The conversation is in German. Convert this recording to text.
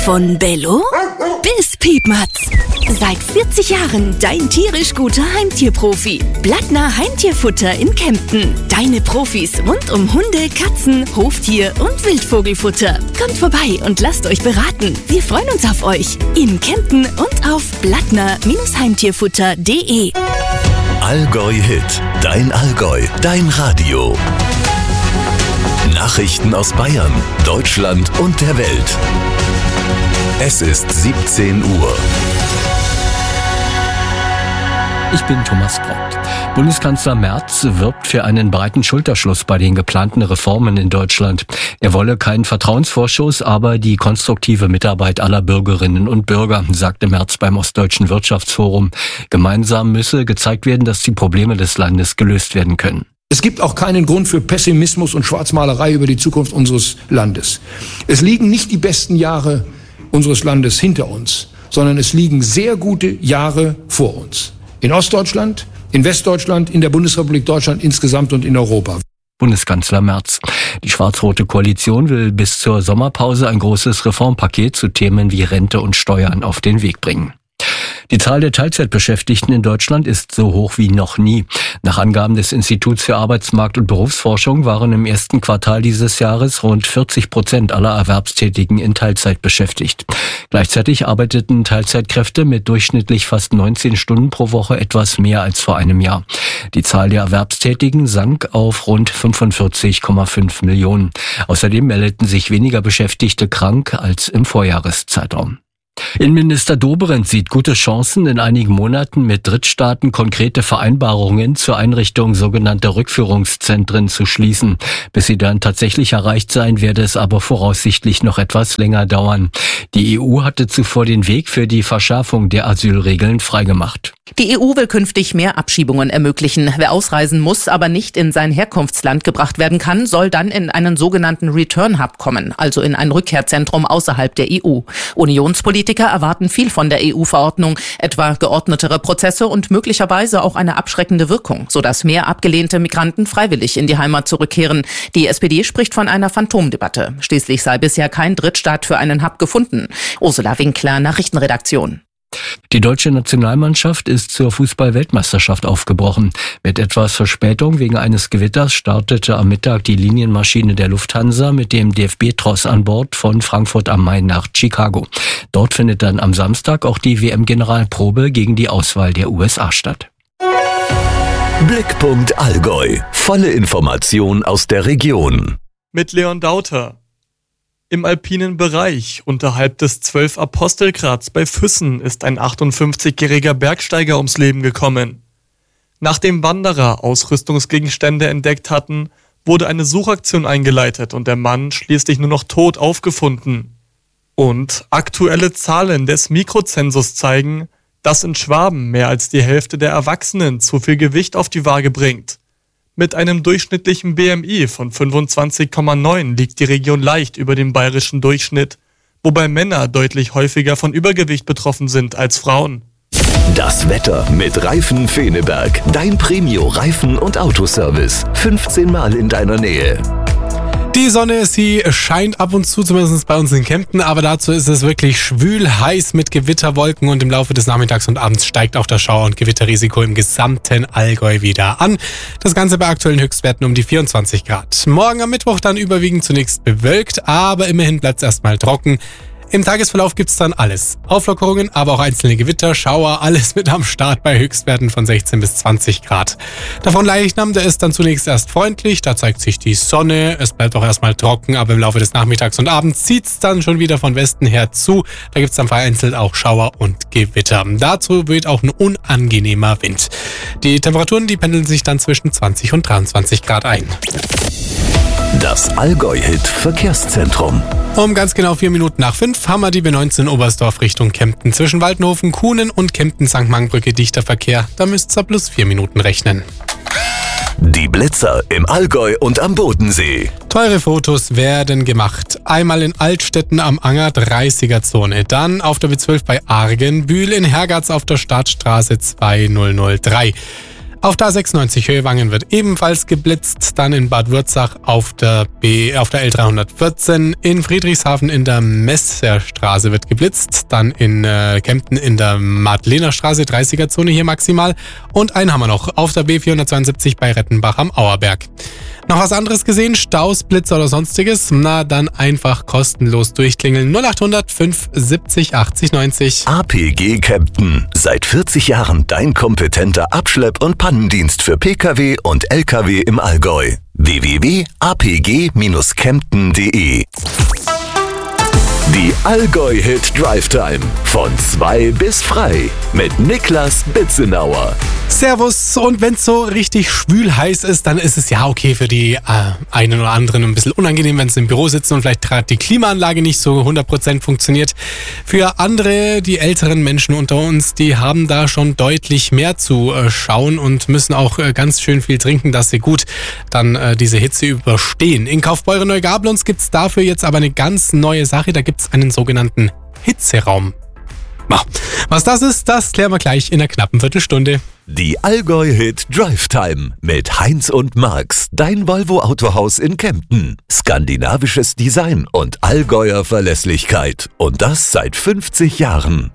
Von Bello bis Piepmatz. Seit 40 Jahren dein tierisch guter Heimtierprofi. Blattner Heimtierfutter in Kempten. Deine Profis rund um Hunde, Katzen, Hoftier und Wildvogelfutter. Kommt vorbei und lasst euch beraten. Wir freuen uns auf euch. In Kempten und auf blattner-heimtierfutter.de. Allgäu Hit. Dein Allgäu. Dein Radio. Nachrichten aus Bayern, Deutschland und der Welt. Es ist 17 Uhr. Ich bin Thomas Brott. Bundeskanzler Merz wirbt für einen breiten Schulterschluss bei den geplanten Reformen in Deutschland. Er wolle keinen Vertrauensvorschuss, aber die konstruktive Mitarbeit aller Bürgerinnen und Bürger, sagte Merz beim Ostdeutschen Wirtschaftsforum. Gemeinsam müsse gezeigt werden, dass die Probleme des Landes gelöst werden können. Es gibt auch keinen Grund für Pessimismus und Schwarzmalerei über die Zukunft unseres Landes. Es liegen nicht die besten Jahre unseres Landes hinter uns, sondern es liegen sehr gute Jahre vor uns. In Ostdeutschland, in Westdeutschland, in der Bundesrepublik Deutschland insgesamt und in Europa. Bundeskanzler Merz. Die schwarz-rote Koalition will bis zur Sommerpause ein großes Reformpaket zu Themen wie Rente und Steuern auf den Weg bringen. Die Zahl der Teilzeitbeschäftigten in Deutschland ist so hoch wie noch nie. Nach Angaben des Instituts für Arbeitsmarkt- und Berufsforschung waren im ersten Quartal dieses Jahres rund 40% aller Erwerbstätigen in Teilzeit beschäftigt. Gleichzeitig arbeiteten Teilzeitkräfte mit durchschnittlich fast 19 Stunden pro Woche etwas mehr als vor einem Jahr. Die Zahl der Erwerbstätigen sank auf rund 45,5 Millionen. Außerdem meldeten sich weniger Beschäftigte krank als im Vorjahreszeitraum. Innenminister Dobrindt sieht gute Chancen, in einigen Monaten mit Drittstaaten konkrete Vereinbarungen zur Einrichtung sogenannter Rückführungszentren zu schließen. Bis sie dann tatsächlich erreicht seien, werde es aber voraussichtlich noch etwas länger dauern. Die EU hatte zuvor den Weg für die Verschärfung der Asylregeln freigemacht. Die EU will künftig mehr Abschiebungen ermöglichen. Wer ausreisen muss, aber nicht in sein Herkunftsland gebracht werden kann, soll dann in einen sogenannten Return Hub kommen, also in ein Rückkehrzentrum außerhalb der EU. Unionspolitiker erwarten viel von der EU-Verordnung, etwa geordnetere Prozesse und möglicherweise auch eine abschreckende Wirkung, sodass mehr abgelehnte Migranten freiwillig in die Heimat zurückkehren. Die SPD spricht von einer Phantomdebatte. Schließlich sei bisher kein Drittstaat für einen Hub gefunden. Ursula Winkler, Nachrichtenredaktion. Die deutsche Nationalmannschaft ist zur Fußball-Weltmeisterschaft aufgebrochen. Mit etwas Verspätung wegen eines Gewitters startete am Mittag die Linienmaschine der Lufthansa mit dem DFB-Tross an Bord von Frankfurt am Main nach Chicago. Dort findet dann am Samstag auch die WM-Generalprobe gegen die Auswahl der USA statt. Blickpunkt Allgäu. Volle Information aus der Region. Mit Leon Dauter. Im alpinen Bereich unterhalb des 12-Apostelgrats bei Füssen ist ein 58-jähriger Bergsteiger ums Leben gekommen. Nachdem Wanderer Ausrüstungsgegenstände entdeckt hatten, wurde eine Suchaktion eingeleitet und der Mann schließlich nur noch tot aufgefunden. Und aktuelle Zahlen des Mikrozensus zeigen, dass in Schwaben mehr als die Hälfte der Erwachsenen zu viel Gewicht auf die Waage bringt. Mit einem durchschnittlichen BMI von 25,9 liegt die Region leicht über dem bayerischen Durchschnitt, wobei Männer deutlich häufiger von Übergewicht betroffen sind als Frauen. Das Wetter mit Reifen Feneberg. Dein Premio-Reifen- und Autoservice. 15 Mal in deiner Nähe. Die Sonne, sie scheint ab und zu, zumindest bei uns in Kempten, aber dazu ist es wirklich schwül, heiß mit Gewitterwolken und im Laufe des Nachmittags und Abends steigt auch das Schauer- und Gewitterrisiko im gesamten Allgäu wieder an. Das Ganze bei aktuellen Höchstwerten um die 24 Grad. Morgen am Mittwoch dann überwiegend zunächst bewölkt, aber immerhin bleibt es erstmal trocken. Im Tagesverlauf gibt's dann alles. Auflockerungen, aber auch einzelne Gewitter, Schauer, alles mit am Start bei Höchstwerten von 16 bis 20 Grad. Davon Leichnam, der ist dann zunächst erst freundlich, da zeigt sich die Sonne, es bleibt auch erstmal trocken, aber im Laufe des Nachmittags und Abends zieht's dann schon wieder von Westen her zu. Da gibt's dann vereinzelt auch Schauer und Gewitter. Dazu weht auch ein unangenehmer Wind. Die Temperaturen, die pendeln sich dann zwischen 20 und 23 Grad ein. Das Allgäu-Hit-Verkehrszentrum. Um ganz genau 4 Minuten nach 5 haben wir die B19 Oberstdorf Richtung Kempten. Zwischen Waldhofen, Kuhnen und Kempten-St. Brücke dichter Verkehr. Da müsst ihr plus 4 Minuten rechnen. Die Blitzer im Allgäu und am Bodensee. Teure Fotos werden gemacht. Einmal in Altstetten am Anger 30er-Zone. Dann auf der B12 bei Argenbühl, in Hergatz auf der Stadtstraße 2003. Auf der A96 Höhe Wangen wird ebenfalls geblitzt, dann in Bad Würzach auf der L314, in Friedrichshafen in der Messerstraße wird geblitzt, dann in Kempten in der Madlenerstraße, 30er-Zone hier maximal und einen haben wir noch auf der B472 bei Rettenbach am Auerberg. Noch was anderes gesehen? Staus, Blitzer oder sonstiges? Na, dann einfach kostenlos durchklingeln. 0800 570 80 90. APG Kempten. Seit 40 Jahren dein kompetenter Abschlepp- und Pannendienst für Pkw und Lkw im Allgäu. www.apg-kempten.de. Die Allgäu-Hit Drive Time. Von 2 bis frei. Mit Niklas Bitzenauer. Servus, und wenn es so richtig schwül heiß ist, dann ist es ja okay für die einen oder anderen ein bisschen unangenehm, wenn sie im Büro sitzen und vielleicht gerade die Klimaanlage nicht so 100% funktioniert. Für andere, die älteren Menschen unter uns, die haben da schon deutlich mehr zu schauen und müssen auch ganz schön viel trinken, dass sie gut dann diese Hitze überstehen. In Kaufbeuren-Neugablonz gibt's dafür jetzt aber eine ganz neue Sache, da gibt's einen sogenannten Hitzeraum. Was das ist, das klären wir gleich in einer knappen Viertelstunde. Die Allgäu-Hit Drive Time mit Heinz und Marx, dein Volvo-Autohaus in Kempten. Skandinavisches Design und Allgäuer Verlässlichkeit. Und das seit 50 Jahren.